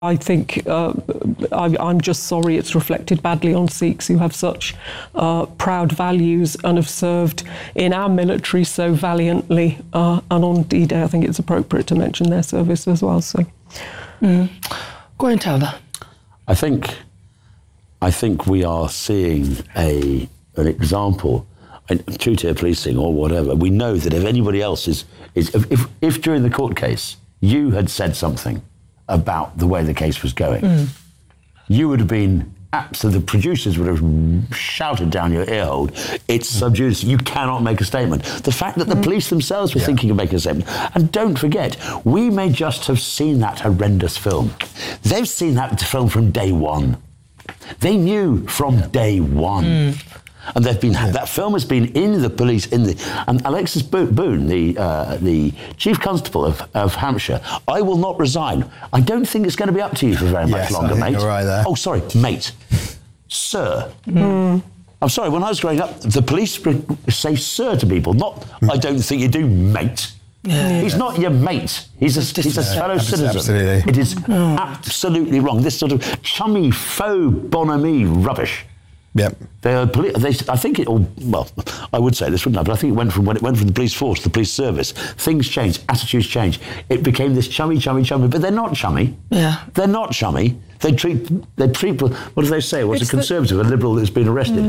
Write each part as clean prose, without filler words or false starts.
I think I'm just sorry it's reflected badly on Sikhs who have such proud values and have served in our military so valiantly. And on D-Day, I think it's appropriate to mention their service as well. So, Go on, Tyler. I think we are seeing an example. Two-tier policing or whatever. We know that if anybody else if during the court case you had said something about the way the case was going, you would have been absolutely, the producers would have shouted down your ear hole, it's sub judice, you cannot make a statement. The fact that the police themselves were thinking of making a statement, and don't forget, we may just have seen that horrendous film. They've seen that film from day one. They knew from day one. And they've been that film has been in the police and Alexis Boone, the Chief Constable of Hampshire. I will not resign. I don't think it's going to be up to you for very much longer, mate. You're right there. Oh, sorry, mate, sir. I'm sorry. When I was growing up, the police would say "sir" to people. Not, I don't think you do, mate. He's not your mate. He's a fellow citizen. Absolutely. It is absolutely wrong. This sort of chummy faux bonhomie rubbish. Yep. I think it all. Well, I would say this, wouldn't I? But I think when it went from the police force to the police service, things changed, attitudes changed. It became this chummy. But they're not chummy. Yeah. They're not chummy. They treat. What do they say? What's a conservative, a liberal that's been arrested?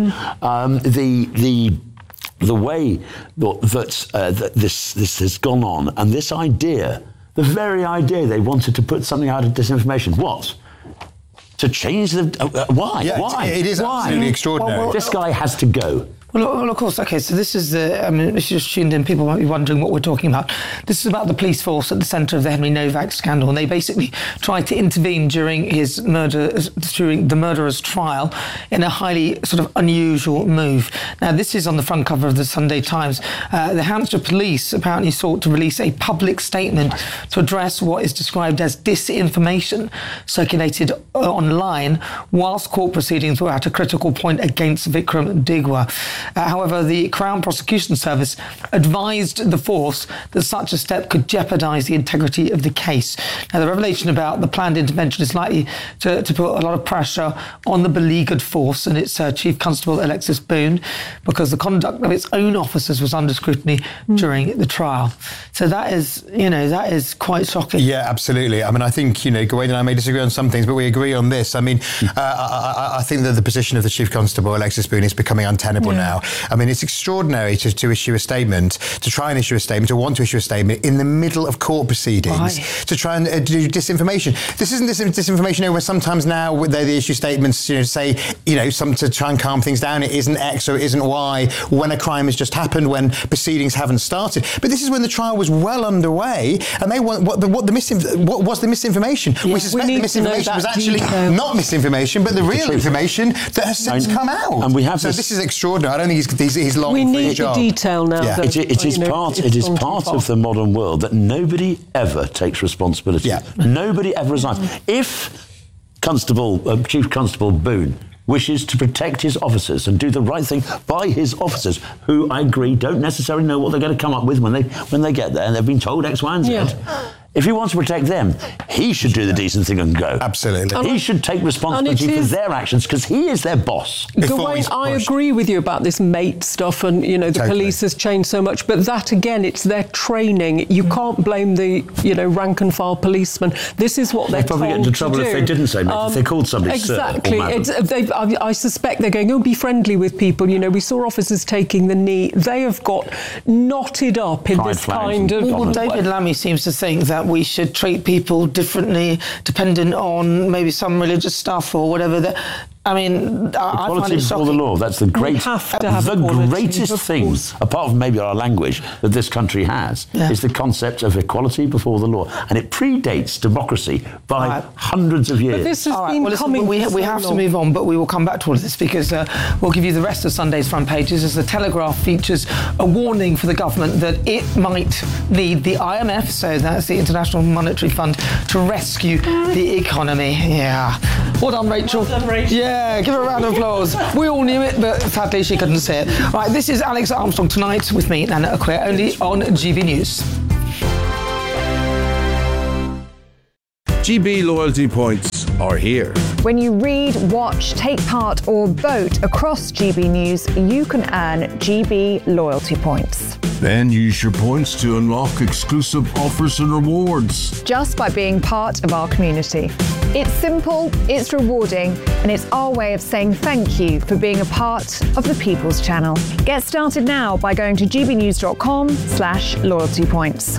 The way that this has gone on, and this idea, the very idea they wanted to put something out of disinformation. What? To change the... why? Yeah, why? It is absolutely extraordinary. Well, this guy has to go. Well, of course, OK, so this is the... I mean, if you just tuned in, people might be wondering what we're talking about. This is about the police force at the centre of the Henry Novak scandal, and they basically tried to intervene during the murderer's trial in a highly sort of unusual move. Now, this is on the front cover of the Sunday Times. The Hampshire police apparently sought to release a public statement to address what is described as disinformation circulated online whilst court proceedings were at a critical point against Vikram Digwa. However, the Crown Prosecution Service advised the force that such a step could jeopardise the integrity of the case. Now, the revelation about the planned intervention is likely to put a lot of pressure on the beleaguered force and its Chief Constable Alexis Boone, because the conduct of its own officers was under scrutiny during the trial. So that is quite shocking. Yeah, absolutely. I mean, I think, Gawain and I may disagree on some things, but we agree on this. I mean, I think that the position of the Chief Constable, Alexis Boone, is becoming untenable now. I mean, it's extraordinary to issue a statement, to try and issue a statement, to want to issue a statement in the middle of court proceedings, to try and do disinformation. This isn't disinformation where sometimes now they issue statements, to say, to try and calm things down. It isn't X or it isn't Y when a crime has just happened, when proceedings haven't started. But this is when the trial was well underway, and they want what was the misinformation? Yeah. We suspect the misinformation was actually not misinformation, but the real information that has since come out. And we have this is extraordinary. I don't think he's long we for need his job. the detail now. Yeah. It is part of the modern world that nobody ever takes responsibility. Yeah. Nobody ever resigns. If Chief Constable Boone wishes to protect his officers and do the right thing by his officers, who I agree don't necessarily know what they're going to come up with when they get there, and they've been told X, Y, and Z. Yeah. If he wants to protect them, he should do the decent thing and go. Absolutely. He should take responsibility for their actions, because he is their boss. Gawain, I agree with you about this mate stuff, and the police has changed so much, but that again, it's their training. You can't blame the rank and file policemen. This is what they're probably get into trouble if they didn't say mate, if they called somebody exactly. sir or madam. I suspect they're going, be friendly with people. We saw officers taking the knee. They have got knotted up in this kind of... Well, David Lammy seems to think that we should treat people differently depending on maybe some religious stuff or whatever. I mean, I find it before the law. That's the greatest thing, apart from maybe our language, that this country has, is the concept of equality before the law. And it predates democracy by hundreds of years. But this has been coming. We have to move on, but we will come back to all of this, because we'll give you the rest of Sunday's front pages, as the Telegraph features a warning for the government that it might need the IMF, so that's the International Monetary Fund, to rescue the economy. Yeah. Well done, Rachel. Well done, Rachel. Yeah, give her a round of applause. We all knew it, but sadly she couldn't say it. Right, this is Alex Armstrong Tonight with me, Nana Acquia, only on GB News. GB loyalty points are here. When you read, watch, take part or vote across GB News, you can earn GB loyalty points. Then use your points to unlock exclusive offers and rewards. Just by being part of our community. It's simple, it's rewarding, and it's our way of saying thank you for being a part of the People's Channel. Get started now by going to gbnews.com/loyalty points.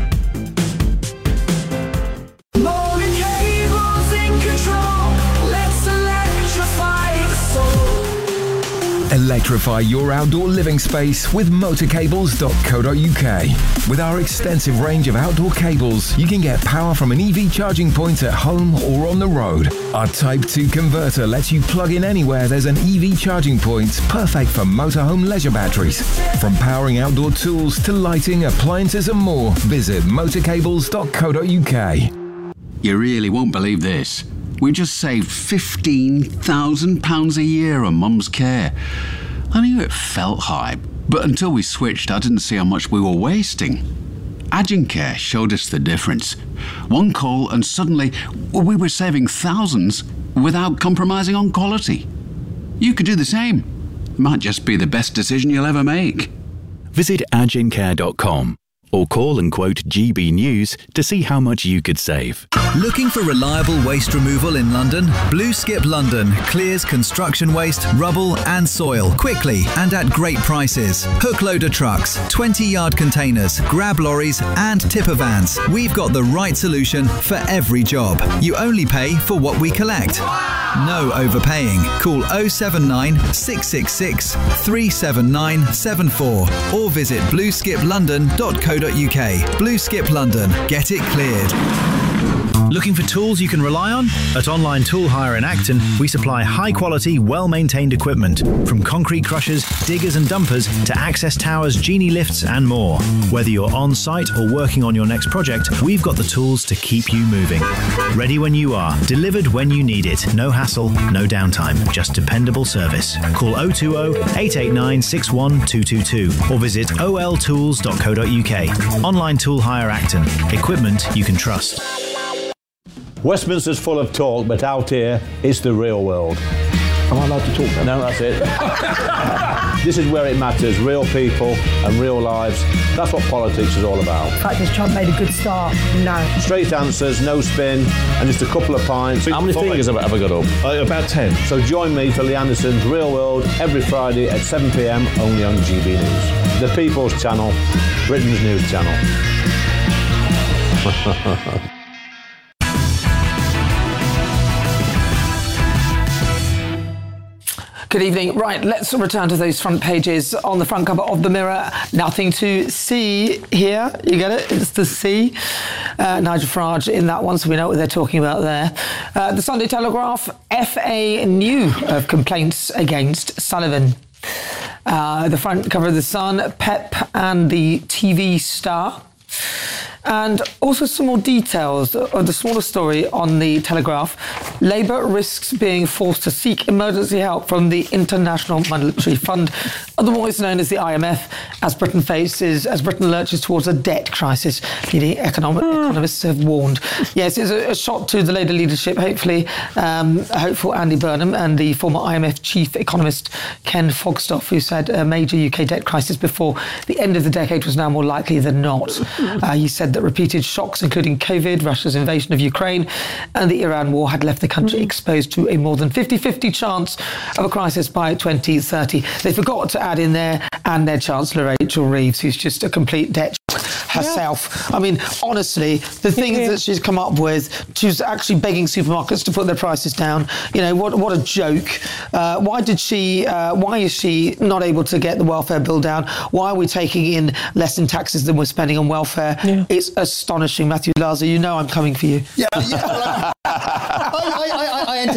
Electrify your outdoor living space with motorcables.co.uk. With our extensive range of outdoor cables, you can get power from an EV charging point at home or on the road. Our Type 2 converter lets you plug in anywhere there's an EV charging point, perfect for motorhome leisure batteries. From powering outdoor tools to lighting, appliances and more, visit motorcables.co.uk. You really won't believe this. We just saved £15,000 a year on Mum's care. I knew it felt high, but until we switched, I didn't see how much we were wasting. Agincare showed us the difference. One call and suddenly we were saving thousands without compromising on quality. You could do the same. It might just be the best decision you'll ever make. Visit agincare.com. or call and quote GB News to see how much you could save. Looking for reliable waste removal in London? Blue Skip London clears construction waste, rubble and soil quickly and at great prices. Hook loader trucks, 20-yard containers, grab lorries and tipper vans. We've got the right solution for every job. You only pay for what we collect. No overpaying. Call 079 666 37974 or visit blueskiplondon.co.uk. Blue Skip London. Get it cleared. Looking for tools you can rely on? At Online Tool Hire in Acton, we supply high-quality, well-maintained equipment, from concrete crushers, diggers and dumpers to access towers, genie lifts and more. Whether you're on-site or working on your next project, we've got the tools to keep you moving. Ready when you are, delivered when you need it. No hassle, no downtime, just dependable service. Call 020-889-61222 or visit oltools.co.uk. Online Tool Hire Acton. Equipment you can trust. Westminster's full of talk, but out here, it's the real world. Am I allowed to talk then? No, that's it. This is where it matters, real people and real lives. That's what politics is all about. In fact, has Trump made a good start? No. Straight answers, no spin, and just a couple of pints. How many fingers have I got up? About 10. So join me for Lee Anderson's Real World every Friday at 7 p.m, only on GB News. The People's Channel, Britain's news channel. Good evening. Right, let's return to those front pages. On the front cover of the Mirror, nothing to see here. You get it? It's the C. Nigel Farage in that one, so we know what they're talking about there. The Sunday Telegraph, FA knew of complaints against Sullivan. The front cover of The Sun, Pep and the TV star. And also some more details of the smaller story on the Telegraph. Labour risks being forced to seek emergency help from the International Monetary Fund, otherwise known as the IMF, as Britain lurches towards a debt crisis. Leading economists have warned. Yes, it's a shot to the Labour leadership, hopefully. Hopeful Andy Burnham and the former IMF chief economist Ken Fogstoff, who said a major UK debt crisis before the end of the decade was now more likely than not. He said that repeated shocks, including COVID, Russia's invasion of Ukraine and the Iran war, had left the country exposed to a more than 50-50 chance of a crisis by 2030. They forgot to add in there, and their Chancellor Rachel Reeves, who's just a complete debt herself. Yeah. I mean, honestly, the things that she's come up with, she's actually begging supermarkets to put their prices down. You know, what a joke. Why is she not able to get the welfare bill down? Why are we taking in less in taxes than we're spending on welfare? Yeah. It's astonishing. Matthew Laza, you know I'm coming for you. Yeah. I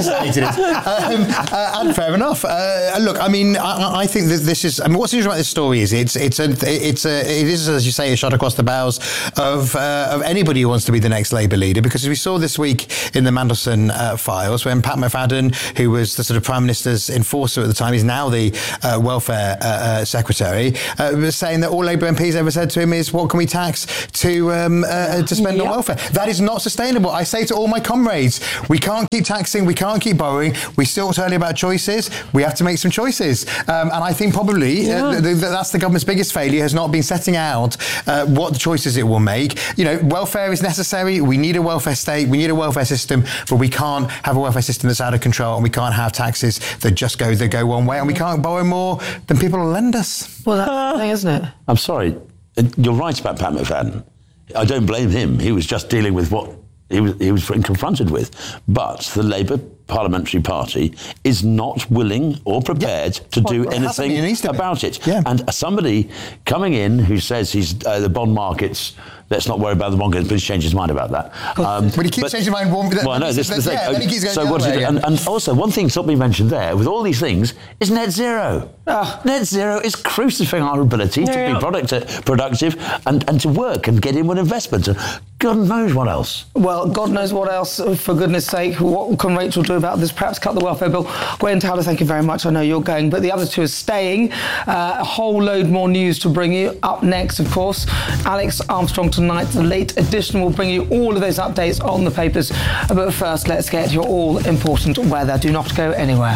stated it. And fair enough. Look, I mean, I think that this is. I mean, what's interesting about this story is it is, as you say, a shot across the bows of anybody who wants to be the next Labour leader. Because as we saw this week in the Mandelson files, when Pat McFadden, who was the sort of Prime Minister's enforcer at the time, is now the Welfare Secretary, was saying that all Labour MPs ever said to him is, "What can we tax to spend on welfare?" That is not sustainable. I say to all my comrades, we can't keep taxing, we can't keep borrowing. We talked earlier about choices. We have to make some choices. And I think probably that's the government's biggest failure, has not been setting out what choices it will make. You know, welfare is necessary. We need a welfare state. We need a welfare system, but we can't have a welfare system that's out of control, and we can't have taxes that just go one way, and we can't borrow more than people will lend us. Well, that's the thing, isn't it? I'm sorry. You're right about Pat McFadden. I don't blame him. He was just dealing with what he was confronted with. But the Labour Parliamentary Party is not willing or prepared to do anything about it. Yeah. And somebody coming in who says he's the bond markets, let's not worry about the bond markets, but he's changed his mind about that. But he keeps changing his mind. Well, no, this is the thing. Then he keeps going so what is it? And also, one thing that's not been mentioned there, with all these things, is net zero. Net zero is crucifying our ability to be productive and to work and get in with investment. And God knows what else. Well, God knows what else, for goodness sake. What can Rachel do about this? Perhaps cut the welfare bill. Gwen Towler, thank you very much. I know you're going, but the other two are staying. A whole load more news to bring you. Up next, of course, Alex Armstrong tonight. The late edition will bring you all of those updates on the papers. But first, let's get your all-important weather. Do not go anywhere.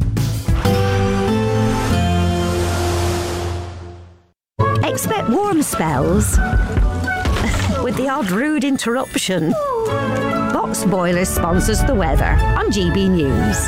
Expect warm spells with the odd rude interruption. Box Boilers sponsors the weather on GB News.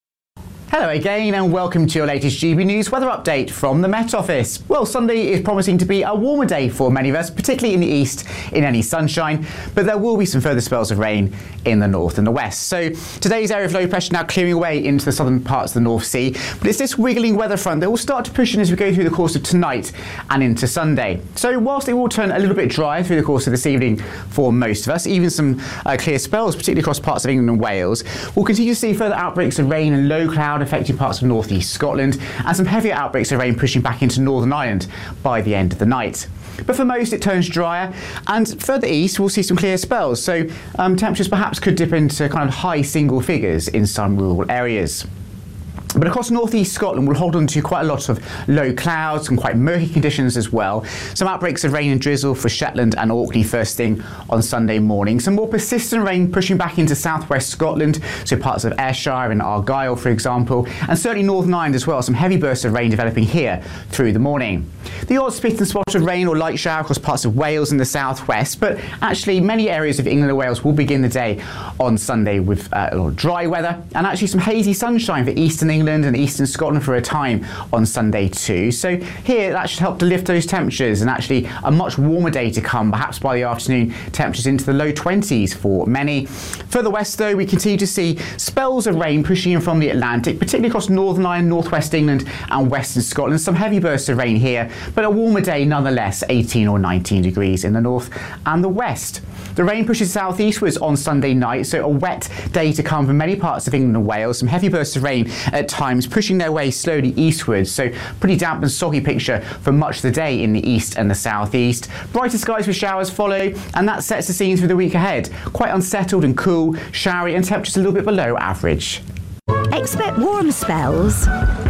Hello again and welcome to your latest GB News weather update from the Met Office. Well, Sunday is promising to be a warmer day for many of us, particularly in the east in any sunshine, but there will be some further spells of rain in the north and the west. So today's area of low pressure now clearing away into the southern parts of the North Sea, but it's this wiggling weather front that will start to push in as we go through the course of tonight and into Sunday. So whilst it will turn a little bit dry through the course of this evening for most of us, even some clear spells, particularly across parts of England and Wales, we'll continue to see further outbreaks of rain and low cloud affecting parts of northeast Scotland, and some heavier outbreaks of rain pushing back into Northern Ireland by the end of the night. But for most it turns drier, and further east we'll see some clear spells, so temperatures perhaps could dip into kind of high single figures in some rural areas. But across northeast Scotland, we'll hold on to quite a lot of low clouds and quite murky conditions as well. Some outbreaks of rain and drizzle for Shetland and Orkney first thing on Sunday morning. Some more persistent rain pushing back into southwest Scotland, so parts of Ayrshire and Argyll, for example, and certainly Northern Ireland as well. Some heavy bursts of rain developing here through the morning. The odd spit and spot of rain or light shower across parts of Wales and the southwest, but actually many areas of England and Wales will begin the day on Sunday with a lot of dry weather, and actually some hazy sunshine for eastern England and eastern Scotland for a time on Sunday too. So here that should help to lift those temperatures, and actually a much warmer day to come, perhaps by the afternoon temperatures into the low 20s for many. Further west though, we continue to see spells of rain pushing in from the Atlantic, particularly across Northern Ireland, northwest England and western Scotland. Some heavy bursts of rain here, but a warmer day nonetheless, 18 or 19 degrees in the north and the west. The rain pushes southeastwards on Sunday night, so a wet day to come for many parts of England and Wales. Some heavy bursts of rain at times pushing their way slowly eastwards, so pretty damp and soggy picture for much of the day in the east and the southeast. Brighter skies with showers follow, and that sets the scene for the week ahead. Quite unsettled and cool, showery, and temperatures a little bit below average. Expect warm spells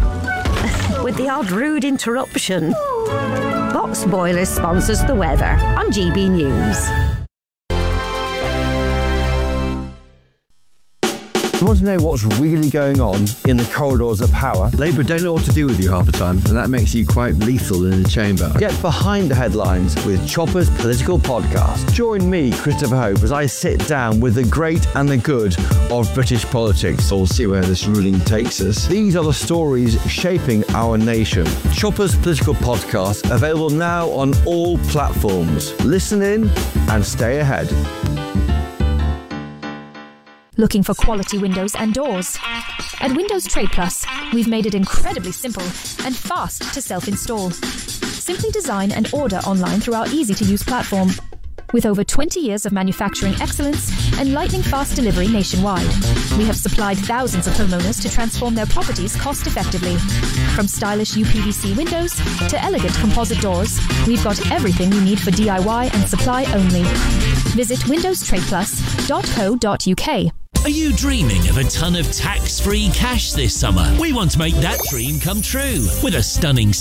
with the odd rude interruption. Box Boilers sponsors the weather on GB News. You want to know what's really going on in the corridors of power? Labour don't know what to do with you half the time, and that makes you quite lethal in the chamber. Get behind the headlines with Chopper's Political Podcast. Join me, Christopher Hope, as I sit down with the great and the good of British politics. We'll see where this ruling takes us. These are the stories shaping our nation. Chopper's Political Podcast, available now on all platforms. Listen in and stay ahead. Looking for quality windows and doors? At Windows Trade Plus, we've made it incredibly simple and fast to self-install. Simply design and order online through our easy-to-use platform. With over 20 years of manufacturing excellence and lightning-fast delivery nationwide, we have supplied thousands of homeowners to transform their properties cost-effectively. From stylish UPVC windows to elegant composite doors, we've got everything you need for DIY and supply only. Visit windowstradeplus.co.uk. Are you dreaming of a ton of tax-free cash this summer? We want to make that dream come true with a stunning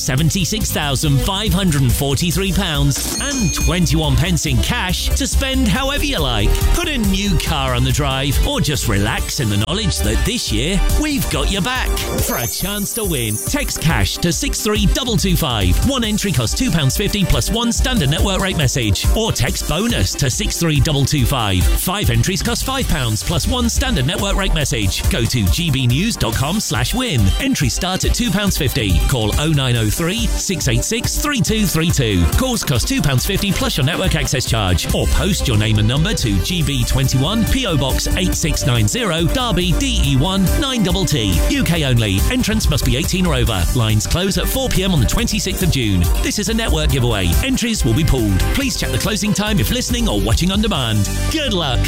£76,543 and 21 pence in cash to spend however you like. Put a new car on the drive or just relax in the knowledge that this year we've got your back. For a chance to win, text cash to 63225. One entry costs £2.50 plus one standard network rate message. Or text bonus to 63225. 5 entries cost £5 plus one standard network rate message. Go to gbnews.com/win. Entry start at £2.50. Call 0903 686 3232. Calls cost £2.50 plus your network access charge. Or post your name and number to GB21 PO Box 8690 Derby DE1 9TT. UK only. Entrance must be 18 or over. Lines close at 4 p.m. on the 26th of June. This is a network giveaway. Entries will be pooled. Please check the closing time if listening or watching on demand. Good luck.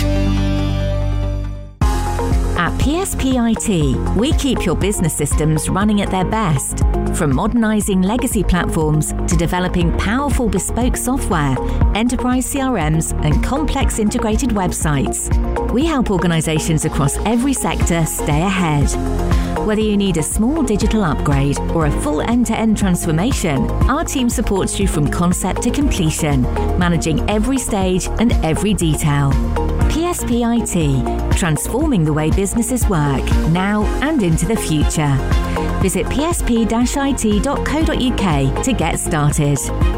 At PSP IT, we keep your business systems running at their best. From modernising legacy platforms to developing powerful bespoke software, enterprise CRMs and complex integrated websites, we help organisations across every sector stay ahead. Whether you need a small digital upgrade or a full end-to-end transformation, our team supports you from concept to completion, managing every stage and every detail. PSP IT, transforming the way businesses work, now and into the future. Visit psp-it.co.uk to get started.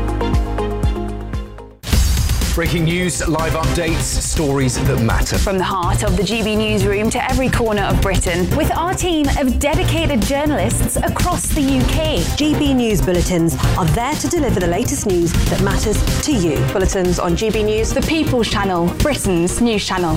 Breaking news, live updates, stories that matter. From the heart of the GB newsroom to every corner of Britain, with our team of dedicated journalists across the UK. GB News Bulletins are there to deliver the latest news that matters to you. Bulletins on GB News, the People's Channel, Britain's news channel.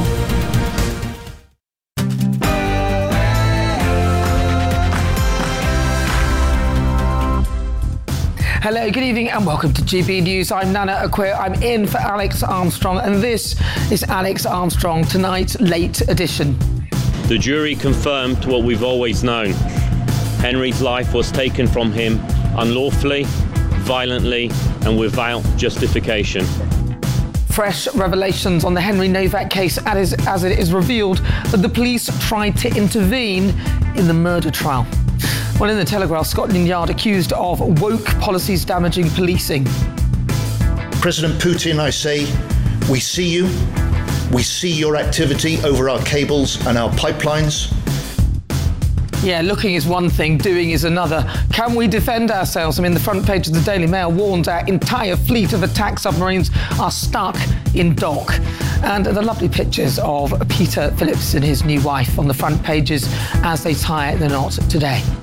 Hello, good evening and welcome to GB News. I'm Nana Akua. I'm in for Alex Armstrong and this is Alex Armstrong Tonight's Late Edition. The jury confirmed what we've always known. Henry's life was taken from him unlawfully, violently and without justification. Fresh revelations on the Henry Novak case as it is revealed that the police tried to intervene in the murder trial. Well, in the Telegraph, Scotland Yard accused of woke policies damaging policing. President Putin, I say, we see you. We see your activity over our cables and our pipelines. Yeah, looking is one thing, doing is another. Can we defend ourselves? I mean, the front page of the Daily Mail warns our entire fleet of attack submarines are stuck in dock. And the lovely pictures of Peter Phillips and his new wife on the front pages as they tie the knot today.